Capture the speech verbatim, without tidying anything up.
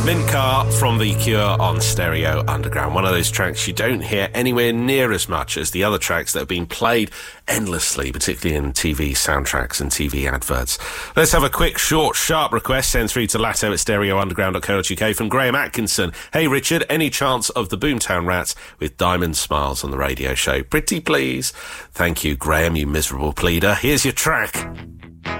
Mincar from The Cure on Stereo Underground. One of those tracks you don't hear anywhere near as much as the other tracks that have been played endlessly, particularly in T V soundtracks and T V adverts. Let's have a quick, short, sharp request sent through to latto at stereo underground dot co dot uk from Graham Atkinson. Hey, Richard, any chance of the Boomtown Rats with Diamond Smiles on the radio show? Pretty please. Thank you, Graham, you miserable pleader. Here's your track.